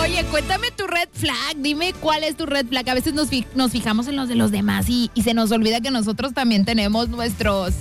Oye, cuéntame tu red flag. Dime cuál es tu red flag. A veces nos fijamos en los de los demás y se nos olvida que nosotros también tenemos nuestros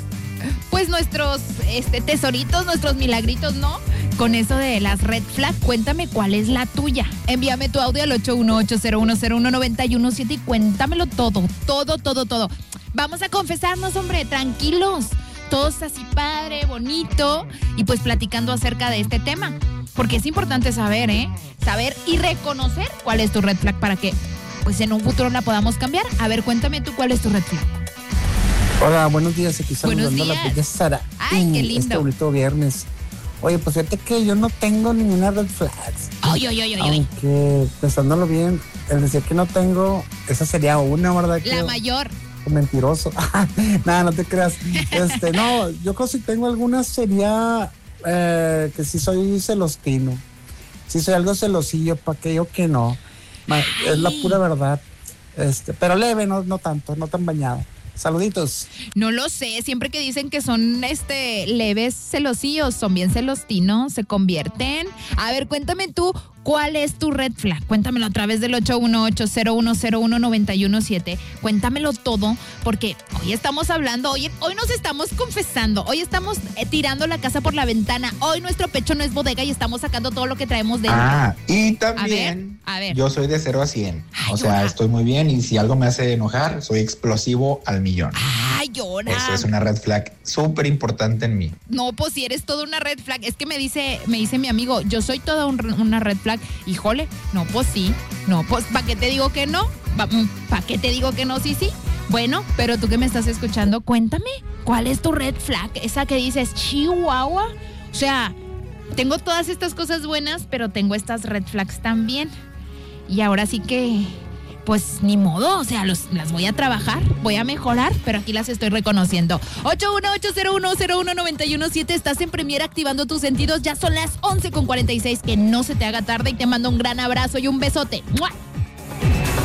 tesoritos, nuestros milagritos, ¿no? Con eso de las red flag, cuéntame cuál es la tuya. Envíame tu audio al 818-0101-917 y cuéntamelo todo. Vamos a confesarnos, hombre, tranquilos. Todos así padre, bonito y pues platicando acerca de este tema. Porque es importante saber, saber y reconocer cuál es tu red flag para que pues en un futuro la podamos cambiar. A ver, cuéntame tú cuál es tu red flag. Hola, buenos días, aquí saludando a la bella Sara. Ay, qué lindo. Este bonito viernes. Oye, pues fíjate que yo no tengo ninguna red flag. Aunque pensándolo bien, el decir que no tengo, esa sería una, ¿verdad? La mayor. Mentiroso. Nada, no te creas. No, yo creo que si tengo alguna sería que sí soy celostino. Sí soy algo celosillo, para aquello que no. Es la pura verdad. Pero leve, no tanto, no tan bañado. Saluditos. No lo sé, siempre que dicen que son leves celosillos, son bien celostinos, se convierten. A ver, cuéntame tú, ¿cuál es tu red flag? Cuéntamelo a través del 818-0101-917. Cuéntamelo todo, porque hoy estamos hablando, hoy nos estamos confesando, hoy estamos tirando la casa por la ventana, hoy nuestro pecho no es bodega y estamos sacando todo lo que traemos dentro. Y también a ver. Yo soy de 0 a 100. Ay, o sea, llora. estoy muy bien y si algo me hace enojar, soy explosivo al millón. Ay, llora. Eso es una red flag súper importante en mí. No, pues si eres toda una red flag. Es que me dice mi amigo, yo soy toda una red flag. Híjole, no, pues sí. No, pues ¿para qué te digo que no? ¿Para qué te digo que no? Sí. Bueno, pero tú que me estás escuchando, cuéntame, ¿cuál es tu red flag? Esa que dices, Chihuahua. O sea, tengo todas estas cosas buenas, pero tengo estas red flags también. Y ahora sí que, pues ni modo, o sea, las voy a trabajar, voy a mejorar, pero aquí las estoy reconociendo. 818-0101-917, estás en Premier activando tus sentidos, ya son las 11:46, que no se te haga tarde y te mando un gran abrazo y un besote. ¡Mua!